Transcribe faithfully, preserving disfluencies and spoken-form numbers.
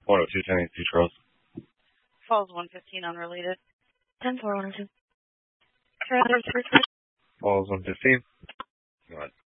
one oh two, ten eighty-two, Charles. Falls one fifteen, unrelated. ten four one oh two. Falls one fifteen. Go ahead.